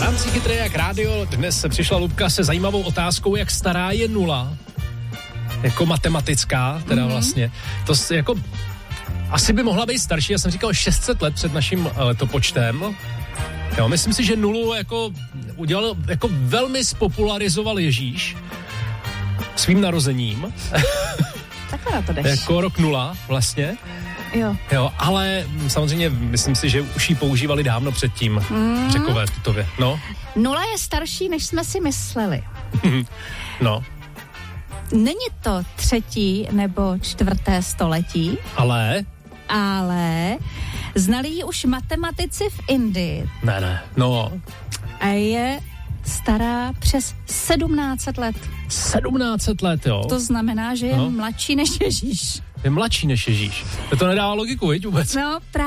rámci Chytré jak rádio dnes se přišla Lubka se zajímavou otázkou, jak stará je nula. Jako matematická, teda vlastně. To jako asi by mohla být starší, já jsem říkal 600 let před naším letopočtem. Jo, myslím si, že nulu jako udělal, jako velmi spopularizoval Ježíš svým narozením. Takhle na to jdeš. Jako rok 0 vlastně. Jo, ale samozřejmě myslím si, že už ji používali dávno předtím. Řekové tutově. No. Nula je starší, než jsme si mysleli. No. Není to 3. nebo 4. století. Ale znali ji už matematici v Indii. Ne. No. A je stará přes 1700 let. 1700 let, jo. To znamená, že je mladší než Ježíš. Je mladší než Ježíš. To nedává logiku, viď, vůbec? No, právě.